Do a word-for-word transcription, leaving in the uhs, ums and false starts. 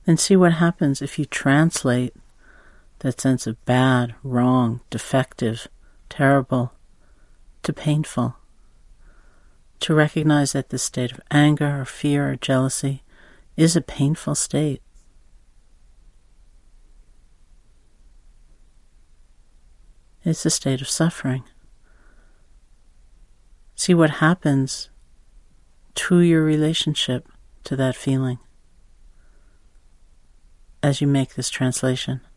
And see what happens if you translate that sense of bad, wrong, defective, terrible, to painful. To recognize that this state of anger or fear or jealousy is a painful state. It's a state of suffering. See what happens to your relationship to that feeling as you make this translation.